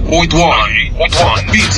88.1 BT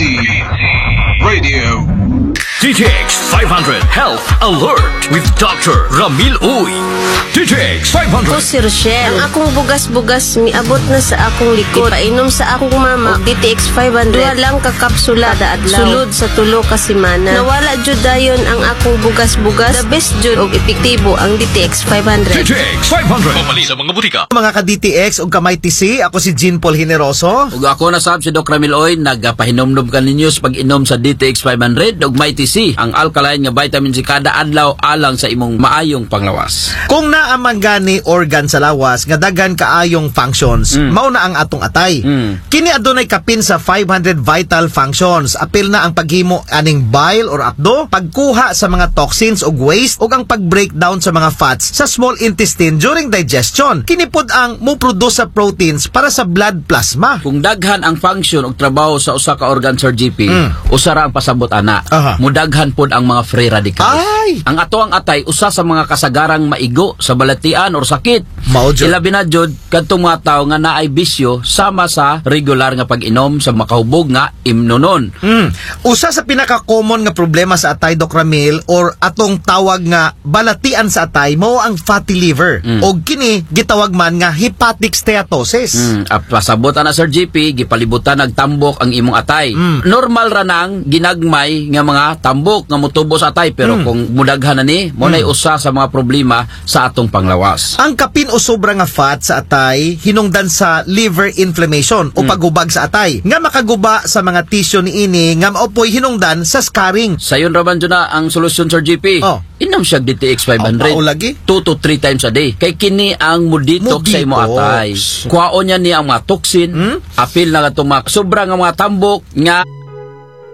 Radio. DTX 500 Health Alert with Dr. Ramil Uy. DTX 500. Ako si Rochelle. Ang akong bugas-bugas miabot na sa akong likod. Painom sa akong mama. DTX 500. Duha lang ka kapsula da adlaw. Sulod sa tulo ka semana. Nawala jud dayon ang akong bugas-bugas. The best jud og epektibo ang DTX 500. DTX 500. Pamali sa mga butika. Mga ka-DTX ug kamay TC, ako si Jean Paul Generoso. Ug ako na sab si Doc Ramil Uy, nagapahinomdom ka ninyo sa pag-inom sa DTX 500 ug may TC, ang alkaline nga vitamin C kada adlaw alang sa imong maayong panglawas. Kung naamang gani organ sa lawas nga daghan kaayong functions, mao na ang atong atay. Kini adunay kapin sa 500 vital functions. Apil na ang paghimo aning bile or apdo, pagkuha sa mga toxins ug waste ug ang pag-breakdown sa mga fats sa small intestine during digestion. Kini pod ang mo-produce sa proteins para sa blood plasma. Kung daghan ang function ug trabaho sa usa ka organ, Sir GP, usa ra ang pasabot ana. Mudaghan pod ang mga free radicals. Ay! Ang ato ang atay usa sa mga kasagarang maigo sa balatian or sakit. Mao jud. Ilabi na jud kadtong mga tawo nga naay bisyo sama sa regular nga pag-inom sa makahubog nga imnonon. Usa sa pinaka-common nga problema sa atay, Doc Ramil, or atong tawag nga balatian sa atay, mao ang fatty liver. Og kini gitawag man nga hepatic steatosis. Pasabot na Sir GP, gipalibutan nagtambok ang imong atay. Normal ra nang ginagmay nga mga tambok nga mutubo sa atay, pero kung mudaghan na ni, mo nay usa sa mga problema sa atong panglawas. Ang kapin o sobra nga fat sa atay hinungdan sa liver inflammation o paghubag sa atay nga makaguba sa mga tissue niini nga maopoy hinungdan sa scarring. Sayon raman dyan na ang solusyon, Sir GP. Inom siya DTX 500 lagi? 2 to 3 times a day. Kay kini ang muditox sa imo atay. Kuhaon niya niya ang mga toxin, apil na itong mga sobra nga mga tambok nga